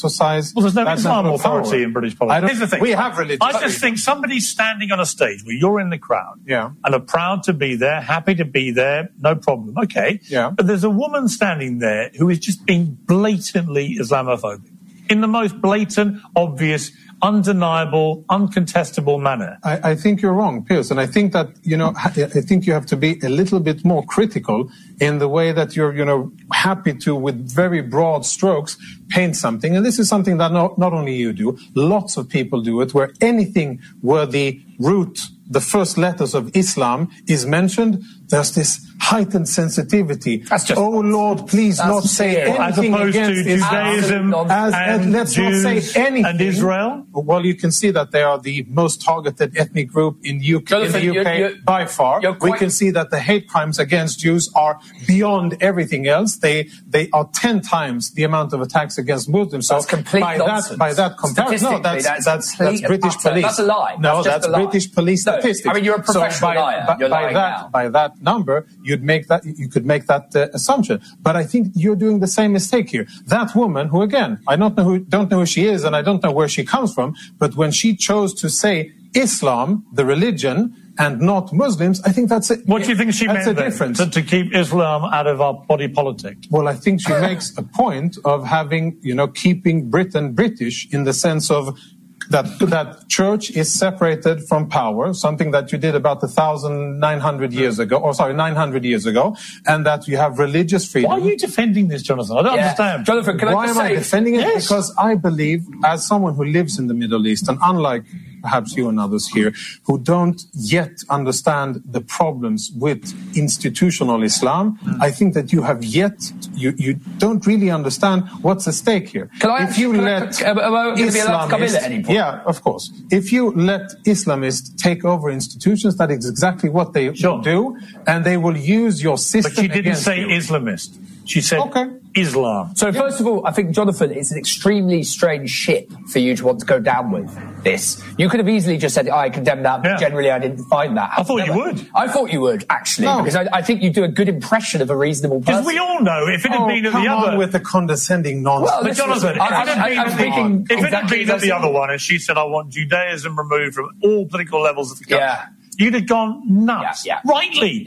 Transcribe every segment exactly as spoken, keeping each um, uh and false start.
exercise. Well, there's no Islam authority in British politics. Here's the thing. We have religion. I just think somebody's standing on a stage where you're in the crowd yeah. and are proud to be there, happy to be there, no problem. Okay. Yeah. But there's a woman standing there who is just being blatantly Islamophobic in the most blatant, obvious, undeniable, uncontestable manner. I, I think you're wrong, Piers, and I think that, you know, I think you have to be a little bit more critical in the way that you're, you know, happy to, with very broad strokes, paint something. And this is something that not, not only you do, lots of people do it, where anything where the root, the first letters of Islam is mentioned, there's this heightened sensitivity. That's just, oh Lord, please not say serious. anything as opposed against to Judaism as, and let's Jews not say anything. And Israel. Well, you can see that they are the most targeted ethnic group in, U K, Jonathan, in the U K you're, you're, by far. quite... We can see that the hate crimes against Jews are beyond everything else. They they are ten times the amount of attacks against Muslims. So that's complete by nonsense. that by that comparison, no, that's that's that's, that's British utter, police. That's a lie. No, that's, that's a lie. British police no, statistics. I mean, you're a professional so by, liar. By, you're by lying that now. by that number, you'd make that you could make that uh, assumption. But I think you're doing the same mistake here. That woman, who again, I don't know who don't know who she is, and I don't know where she comes from, but when she chose to say Islam, the religion, and not Muslims, I think that's it. What do you think she that's meant a then? difference. To, to keep Islam out of our body politic? Well, I think she makes a point of having, you know, keeping Britain British in the sense of that that church is separated from power, something that you did about one thousand nine hundred years ago, or sorry, nine hundred years ago, and that you have religious freedom. Why are you defending this, Jonathan? I don't yeah. understand. Jonathan, can Why I just am say... I defending it? Yes. Because I believe, as someone who lives in the Middle East, and unlike perhaps you and others here, who don't yet understand the problems with institutional Islam, mm. I think that you have yet, you, you don't really understand what's at stake here. Can I, if you can let I, am I going to be allowed to come in at any point? Yeah, of course. If you let Islamists take over institutions, that is exactly what they sure. do, and they will use your system But she didn't against say you. Islamist. She said okay. Islam. So first of all, I think, Jonathan, it's an extremely strange ship for you to want to go down with this. You could have easily just said, oh, I condemn that, but yeah. generally I didn't find that. I thought Never. you would. I thought you would, actually, no. because I, I think you do a good impression of a reasonable person. Because we all know, if it had oh, been at come the other... on with the condescending nonsense. Well, But Jonathan, if I, it had I, been, I'm at, speaking the, if it had exactly been at the as- other one and she said, I want Judaism removed from all political levels of the country, Yeah. you'd have gone nuts. Yeah, yeah. Rightly.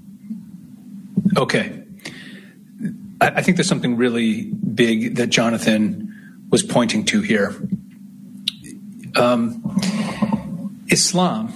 Okay. I, I think there's something really big that Jonathan was pointing to here. Um, Islam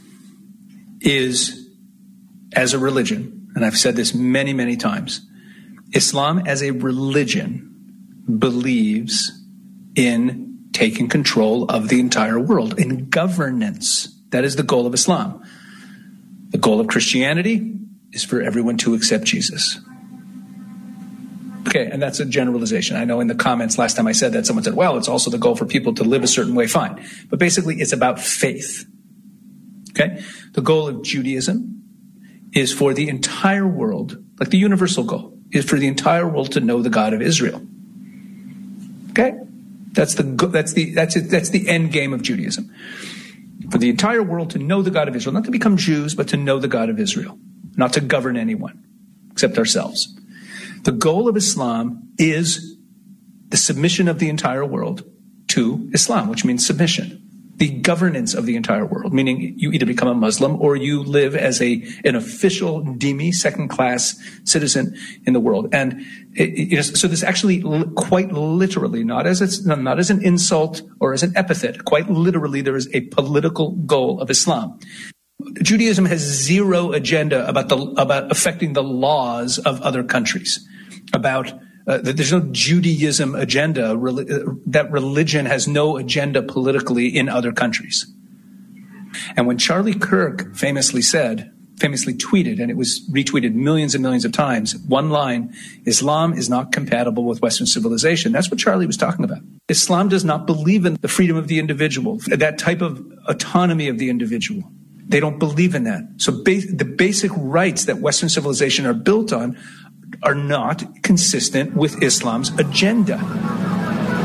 is, as a religion, and I've said this many, many times, Islam as a religion believes in taking control of the entire world, in governance. That is the goal of Islam. The goal of Christianity is for everyone to accept Jesus. Okay, and that's a generalization. I know in the comments last time I said that, someone said, well, it's also the goal for people to live a certain way. Fine. But basically, it's about faith. Okay? The goal of Judaism is for the entire world, like the universal goal, is for the entire world to know the God of Israel. Okay? That's the that's the that's it, that's the end game of Judaism. For the entire world to know the God of Israel, not to become Jews, but to know the God of Israel, not to govern anyone except ourselves. The goal of Islam is the submission of the entire world to Islam, which means submission. The governance of the entire world, meaning you either become a Muslim or you live as a an official dhimmi, second-class citizen in the world. And it, it is, so this actually quite literally, not as it's, not as an insult or as an epithet, quite literally there is a political goal of Islam. Judaism has zero agenda about the about affecting the laws of other countries, about Uh, there's no Judaism agenda, re- that religion has no agenda politically in other countries. And when Charlie Kirk famously said, famously tweeted, and it was retweeted millions and millions of times, one line, Islam is not compatible with Western civilization. That's what Charlie was talking about. Islam does not believe in the freedom of the individual, that type of autonomy of the individual. They don't believe in that. So ba- the basic rights that Western civilization are built on are not consistent with Islam's agenda.